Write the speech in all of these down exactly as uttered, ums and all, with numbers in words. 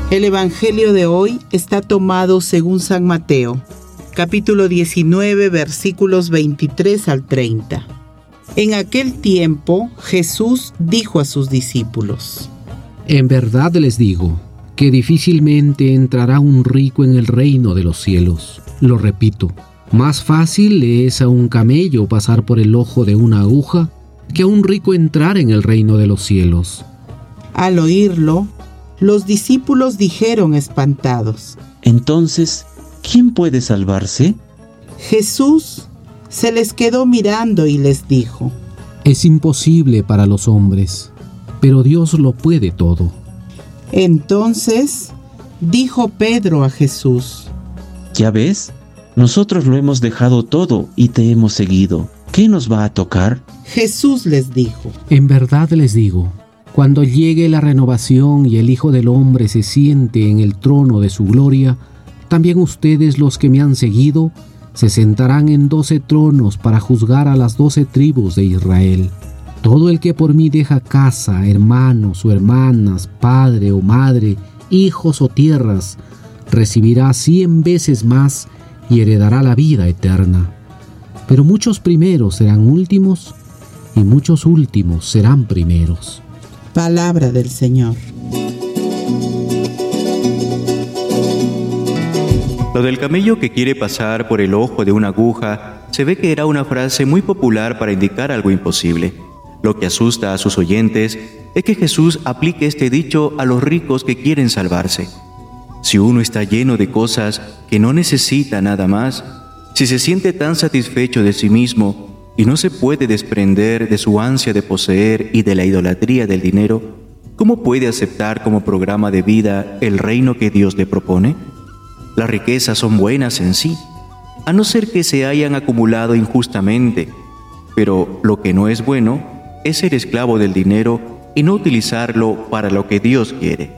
El Evangelio de hoy está tomado según San Mateo, capítulo diecinueve, versículos veintitrés al treinta. En aquel tiempo, Jesús dijo a sus discípulos: En verdad les digo, que difícilmente entrará un rico en el reino de los cielos. Lo repito, más fácil le es a un camello pasar por el ojo de una aguja que a un rico entrar en el reino de los cielos. Al oírlo, los discípulos dijeron espantados: Entonces, ¿quién puede salvarse? Jesús se les quedó mirando y les dijo: Es imposible para los hombres, pero Dios lo puede todo. Entonces dijo Pedro a Jesús: Ya ves, nosotros lo hemos dejado todo y te hemos seguido. ¿Qué nos va a tocar? Jesús les dijo: En verdad les digo, cuando llegue la renovación y el Hijo del Hombre se siente en el trono de su gloria, también ustedes, los que me han seguido, se sentarán en doce tronos para juzgar a las doce tribus de Israel. Todo el que por mí deja casa, hermanos o hermanas, padre o madre, hijos o tierras, recibirá cien veces más y heredará la vida eterna. Pero muchos primeros serán últimos y muchos últimos serán primeros. Palabra del Señor. Lo del camello que quiere pasar por el ojo de una aguja se ve que era una frase muy popular para indicar algo imposible. Lo que asusta a sus oyentes es que Jesús aplique este dicho a los ricos que quieren salvarse. Si uno está lleno de cosas que no necesita nada más, si se siente tan satisfecho de sí mismo y no se puede desprender de su ansia de poseer y de la idolatría del dinero, ¿cómo puede aceptar como programa de vida el reino que Dios le propone? Las riquezas son buenas en sí, a no ser que se hayan acumulado injustamente, pero lo que no es bueno es ser esclavo del dinero y no utilizarlo para lo que Dios quiere.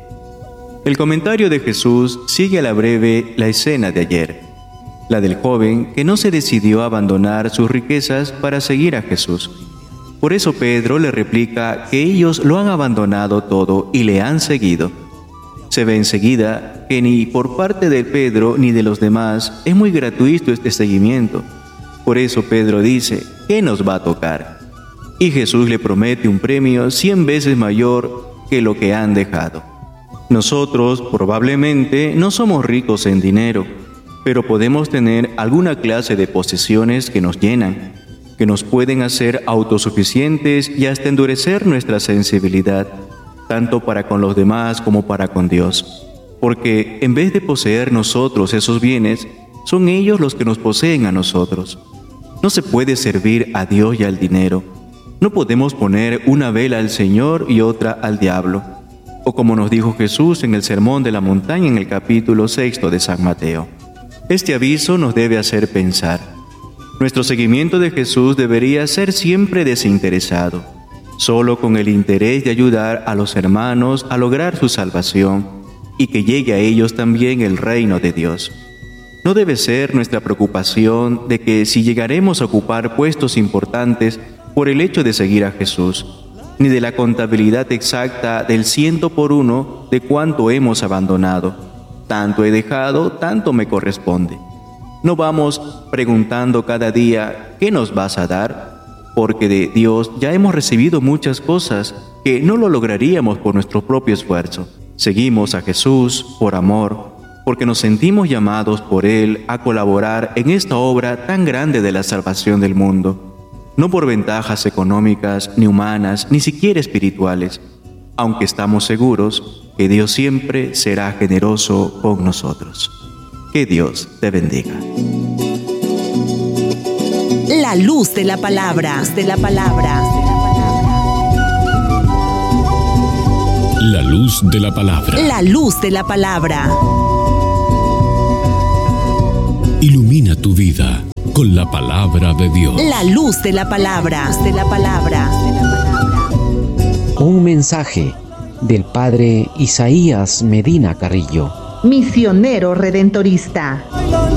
El comentario de Jesús sigue a la breve la escena de ayer, la del joven que no se decidió a abandonar sus riquezas para seguir a Jesús. Por eso Pedro le replica que ellos lo han abandonado todo y le han seguido. Se ve enseguida que ni por parte de Pedro ni de los demás es muy gratuito este seguimiento. Por eso Pedro dice: ¿qué nos va a tocar? Y Jesús le promete un premio cien veces mayor que lo que han dejado. Nosotros probablemente no somos ricos en dinero, pero podemos tener alguna clase de posesiones que nos llenan, que nos pueden hacer autosuficientes y hasta endurecer nuestra sensibilidad, tanto para con los demás como para con Dios. Porque en vez de poseer nosotros esos bienes, son ellos los que nos poseen a nosotros. No se puede servir a Dios y al dinero. No podemos poner una vela al Señor y otra al diablo. O como nos dijo Jesús en el Sermón de la Montaña en el capítulo sexto de San Mateo. Este aviso nos debe hacer pensar. Nuestro seguimiento de Jesús debería ser siempre desinteresado, solo con el interés de ayudar a los hermanos a lograr su salvación y que llegue a ellos también el reino de Dios. No debe ser nuestra preocupación de que si llegaremos a ocupar puestos importantes por el hecho de seguir a Jesús, ni de la contabilidad exacta del ciento por uno de cuánto hemos abandonado. Tanto he dejado, tanto me corresponde. No vamos preguntando cada día: ¿qué nos vas a dar? Porque de Dios ya hemos recibido muchas cosas que no lo lograríamos por nuestro propio esfuerzo. Seguimos a Jesús por amor, porque nos sentimos llamados por Él a colaborar en esta obra tan grande de la salvación del mundo. No por ventajas económicas, ni humanas, ni siquiera espirituales, aunque estamos seguros que Dios siempre será generoso con nosotros. Que Dios te bendiga. La luz de la palabra, de la palabra. La luz de la palabra. La luz de la palabra. Ilumina tu vida con la palabra de Dios. La luz de la palabra, de la palabra. Un mensaje del Padre Isaías Medina Carrillo, misionero redentorista.